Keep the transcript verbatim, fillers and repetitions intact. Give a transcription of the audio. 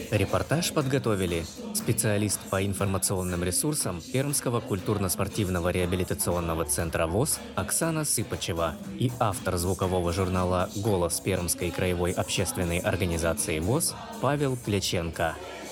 Репортаж подготовили специалист по информационным ресурсам Пермского культурно-спортивного реабилитационного центра ВОС Оксана Сыпачева и автор звукового журнала «Голос» Пермской краевой общественной организации ВОС Павел Плеченко.